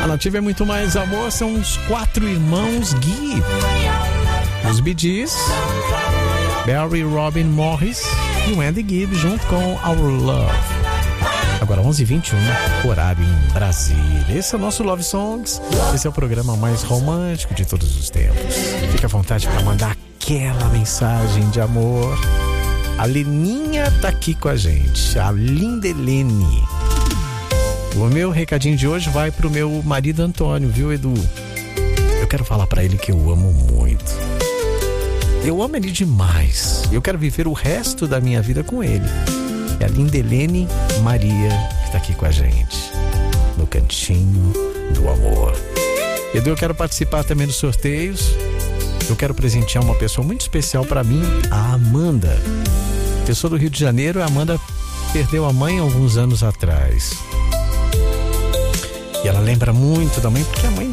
A Nativa é muito mais amor, são os 4 irmãos Gui. Os Bee Gees, Barry, Robin, Morris e o Andy Gibb junto com Our Love. Agora 11h21, horário em Brasília. Esse é o nosso Love Songs. Esse é o programa mais romântico de todos os tempos. Fica à vontade para mandar aquela mensagem de amor. A Leninha tá aqui com a gente, a linda Helene. O meu recadinho de hoje vai pro meu marido Antônio, viu, Edu? Eu quero falar para ele que eu amo muito. Eu amo ele demais. Eu quero viver o resto da minha vida com ele. É a linda Helene Maria que tá aqui com a gente, no Cantinho do Amor. Edu, eu quero participar também dos sorteios. Eu quero presentear uma pessoa muito especial para mim, a Amanda. Pessoa do Rio de Janeiro. A Amanda perdeu a mãe alguns anos atrás. E ela lembra muito da mãe, porque a mãe